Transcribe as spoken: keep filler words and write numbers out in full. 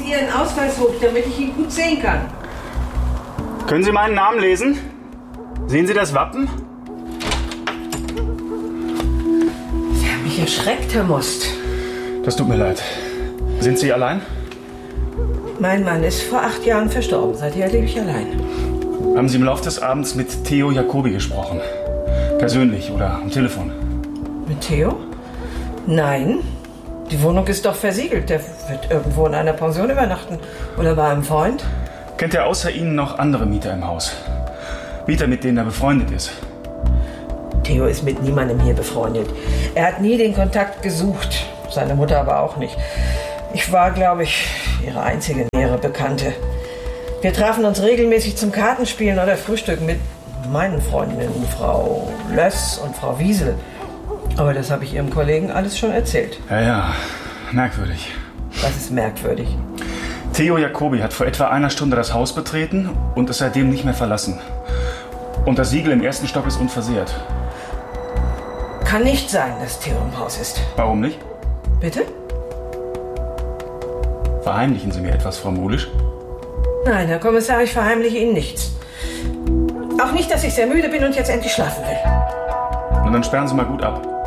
Ihren Ausweis hoch, damit ich ihn gut sehen kann. Können Sie meinen Namen lesen? Sehen Sie das Wappen? Sie haben mich erschreckt, Herr Most. Das tut mir leid. Sind Sie allein? Mein Mann ist vor acht Jahren verstorben. Seither lebe ich allein. Haben Sie im Laufe des Abends mit Theo Jacobi gesprochen? Persönlich oder am Telefon? Mit Theo? Nein. Die Wohnung ist doch versiegelt. Der wird irgendwo in einer Pension übernachten. Oder bei einem Freund. Kennt er außer Ihnen noch andere Mieter im Haus? Mieter, mit denen er befreundet ist? Theo ist mit niemandem hier befreundet. Er hat nie den Kontakt gesucht. Seine Mutter aber auch nicht. Ich war, glaube ich, ihre einzige nähere Bekannte. Wir trafen uns regelmäßig zum Kartenspielen oder Frühstücken mit meinen Freundinnen, Frau Löss und Frau Wiesel. Aber das habe ich Ihrem Kollegen alles schon erzählt. Ja, ja, merkwürdig. Was ist merkwürdig? Theo Jacobi hat vor etwa einer Stunde das Haus betreten und es seitdem nicht mehr verlassen. Und das Siegel im ersten Stock ist unversehrt. Kann nicht sein, dass Theo im Haus ist. Warum nicht? Bitte? Verheimlichen Sie mir etwas, Frau Mulisch? Nein, Herr Kommissar, ich verheimliche Ihnen nichts. Auch nicht, dass ich sehr müde bin und jetzt endlich schlafen will. Na, dann sperren Sie mal gut ab.